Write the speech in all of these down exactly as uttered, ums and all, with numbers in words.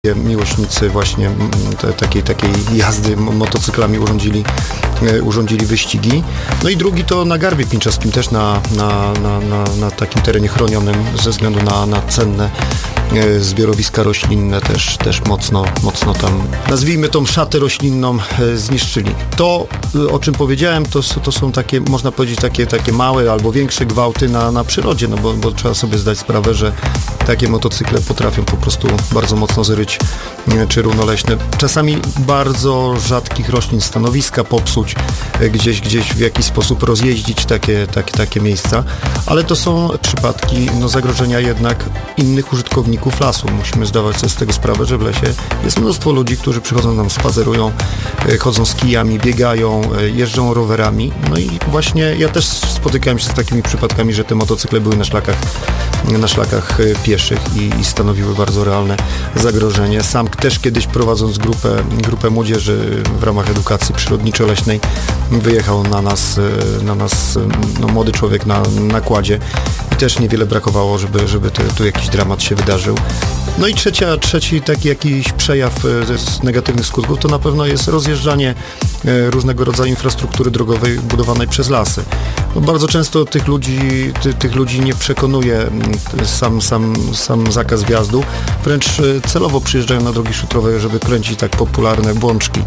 Miłośnicy właśnie te, takiej, takiej jazdy motocyklami urządzili, urządzili wyścigi. No i drugi to na Garbie Pińczowskim, też na, na, na, na, na takim terenie chronionym ze względu na, na cenne zbiorowiska roślinne, też, też mocno, mocno tam, nazwijmy tą szatę roślinną, zniszczyli. To, o czym powiedziałem, to, to są takie, można powiedzieć, takie, takie małe albo większe gwałty na, na przyrodzie, no bo, bo trzeba sobie zdać sprawę, że takie motocykle potrafią po prostu bardzo mocno zryć czy runoleśne, czasami bardzo rzadkich roślin stanowiska popsuć, gdzieś, gdzieś w jakiś sposób rozjeździć takie, takie, takie miejsca, ale to są przypadki no, zagrożenia jednak innych użytkowników lasu. Musimy zdawać sobie z tego sprawę, że w lesie jest mnóstwo ludzi, którzy przychodzą tam, spacerują, chodzą z kijami, biegają, jeżdżą rowerami. No i właśnie ja też spotykałem się z takimi przypadkami, że te motocykle były na szlakach, na szlakach pieszych i, i stanowiły bardzo realne zagrożenie. Sam też kiedyś prowadząc grupę, grupę młodzieży w ramach edukacji przyrodniczo-leśnej wyjechał na nas, na nas no, młody człowiek na nakładzie i też niewiele brakowało, żeby, żeby te, tu jakiś dramat się wydarzył. No i trzecia, trzeci taki jakiś przejaw z negatywnych skutków to na pewno jest rozjeżdżanie różnego rodzaju infrastruktury drogowej budowanej przez lasy. No bardzo często tych ludzi, ty, tych ludzi nie przekonuje sam, sam, sam zakaz wjazdu, wręcz celowo przyjeżdżają na drogi szutrowe, żeby kręcić tak popularne błączki.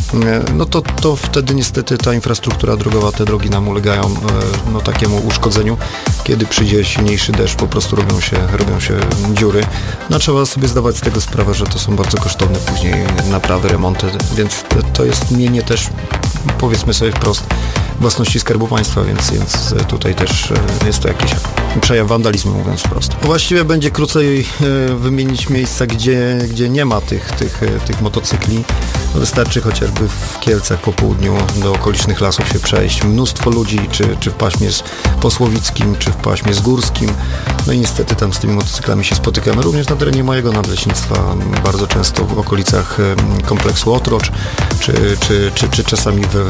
No to, to wtedy niestety ta infrastruktura drogowa, te drogi nam ulegają no, takiemu uszkodzeniu. Kiedy przyjdzie silniejszy deszcz, po prostu robią się, robią się dziury. No trzeba sobie zdawać z tego sprawę, że to są bardzo kosztowne później naprawy, remonty, więc to jest mienie też, powiedzmy sobie wprost, własności Skarbu Państwa, więc, więc tutaj też jest to jakiś przejaw wandalizmu, mówiąc wprost. Właściwie będzie krócej wymienić miejsca, gdzie, gdzie nie ma tych, tych, tych motocykli. Wystarczy chociażby w Kielcach po południu do okolicznych lasów się przejść. Mnóstwo ludzi, czy, czy w paśmie posłowickim, czy w paśmie górskim. No i niestety tam z tymi motocyklami się spotykamy. Również na terenie mojego nadleśnictwa, bardzo często w okolicach kompleksu Otrocz, czy, czy, czy, czy czasami w,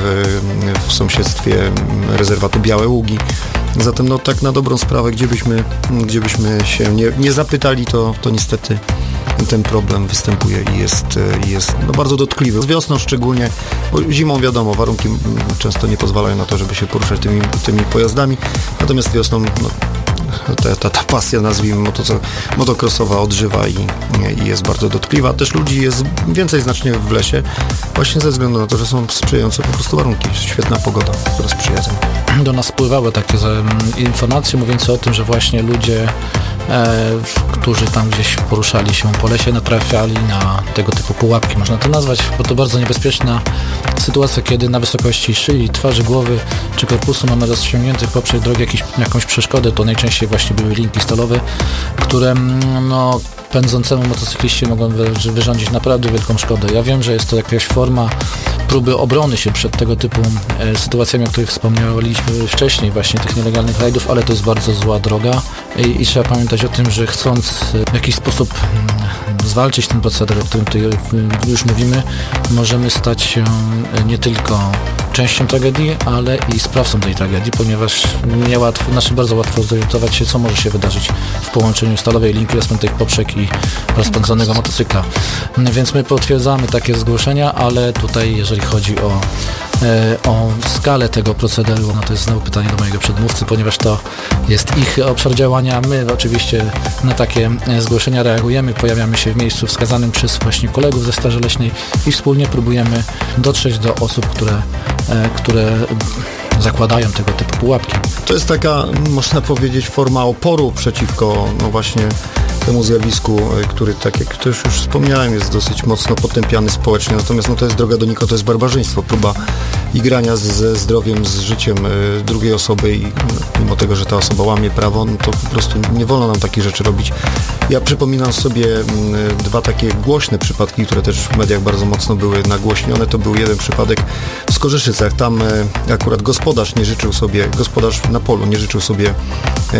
w sąsiedztwie rezerwatu Białe Ługi. Zatem no tak na dobrą sprawę, gdzie byśmy, gdzie byśmy się nie, nie zapytali, to, to niestety ten problem występuje i jest, jest no bardzo dotkliwy. Z wiosną szczególnie, bo zimą wiadomo, warunki często nie pozwalają na to, żeby się poruszać tymi, tymi pojazdami, natomiast wiosną no, ta, ta, ta pasja, nazwijmy, moto, motocrossowa odżywa i, i jest bardzo dotkliwa. Też ludzi jest więcej znacznie w lesie, właśnie ze względu na to, że są sprzyjające po prostu warunki. Jest świetna pogoda, która sprzyja temu. Do nas spływały takie informacje mówiące o tym, że właśnie ludzie, e, którzy tam gdzieś poruszali się po lesie, natrafiali na tego typu pułapki, można to nazwać, bo to bardzo niebezpieczna sytuacja, kiedy na wysokości szyi, twarzy, głowy czy korpusu mamy rozciągniętych poprzez drogę jakiś, jakąś przeszkodę, to najczęściej właśnie były linki stalowe, które no, pędzącemu motocykliście mogą wy, wyrządzić naprawdę wielką szkodę. Ja wiem, że jest to jakaś forma próby obrony się przed tego typu e, sytuacjami, o których wspomnieliśmy wcześniej, właśnie tych nielegalnych rajdów, ale to jest bardzo zła droga i, i trzeba pamiętać o tym, że chcąc w jakiś sposób m, zwalczyć ten proceder, o którym tutaj już mówimy, możemy stać się nie tylko częścią tragedii, ale i sprawcą tej tragedii, ponieważ niełatwo, znaczy bardzo łatwo zorientować się, co może się wydarzyć w połączeniu stalowej linki rozpiętych poprzek i rozpędzonego motocykla. Więc my potwierdzamy takie zgłoszenia, ale tutaj jeżeli chodzi o, e, o skalę tego procederu, no to jest znowu pytanie do mojego przedmówcy, ponieważ to jest ich obszar działania. My oczywiście na takie zgłoszenia reagujemy, pojawiamy się w miejscu wskazanym przez właśnie kolegów ze Straży Leśnej i wspólnie próbujemy dotrzeć do osób, które, e, które zakładają tego typu pułapki. To jest taka, można powiedzieć, forma oporu przeciwko no właśnie temu zjawisku, który, tak jak też już wspomniałem, jest dosyć mocno potępiany społecznie, natomiast no, to jest droga donikąd, to jest barbarzyństwo, próba igrania ze zdrowiem, z życiem y, drugiej osoby i no, mimo tego, że ta osoba łamie prawo, no, to po prostu nie wolno nam takich rzeczy robić. Ja przypominam sobie y, dwa takie głośne przypadki, które też w mediach bardzo mocno były nagłośnione. To był jeden przypadek w Skorzyszycach. Tam y, akurat gospodarz nie życzył sobie, gospodarz na polu nie życzył sobie y,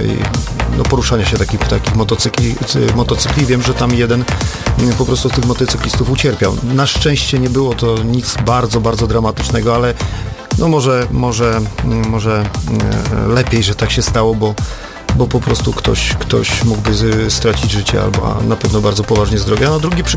no, poruszania się takich, takich motocykli, motocykli. Wiem, że tam jeden y, po prostu z tych motocyklistów ucierpiał. Na szczęście nie było to nic bardzo, bardzo dramatycznego, ale no może, może, może lepiej, że tak się stało, bo bo po prostu ktoś, ktoś mógłby z, stracić życie albo na pewno bardzo poważnie zdrowia. No drugi przykład